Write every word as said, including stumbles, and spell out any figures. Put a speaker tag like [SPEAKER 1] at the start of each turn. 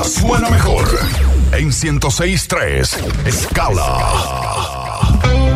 [SPEAKER 1] Suena mejor en ciento seis punto tres Escala.